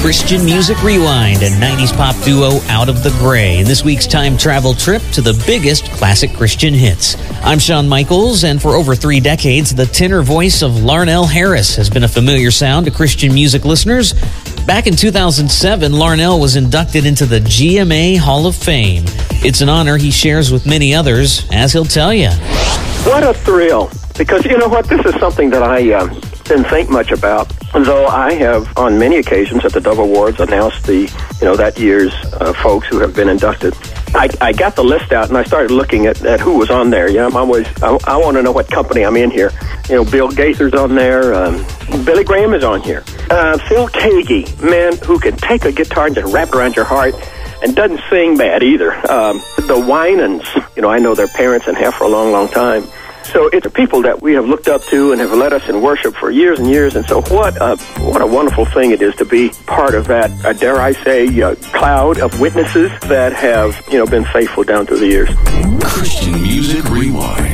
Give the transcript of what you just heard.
Christian Music Rewind and 90s pop duo Out of the Gray in this week's time travel trip to the biggest classic Christian hits. I'm Shawn Michaels, and for over 3 decades, the tenor voice of Larnell Harris has been a familiar sound to Christian music listeners. Back in 2007, Larnell was inducted into the GMA Hall of Fame. It's an honor he shares with many others, as he'll tell you. What a thrill. Because you know what, this is something that I didn't think much about, though I have on many occasions at the Dove Awards announced that year's folks who have been inducted. I got the list out and I started looking at who was on there. I want to know what company I'm in here. Bill Gaither's on there. Billy Graham is on here. Phil Keaggy, man who can take a guitar and just wrap it around your heart and doesn't sing bad either. The Winans, I know their parents and have for a long, long time. So it's people that we have looked up to and have led us in worship for years and years. And so what a wonderful thing it is to be part of that, dare I say, cloud of witnesses that have, been faithful down through the years. Christian Music Rewind.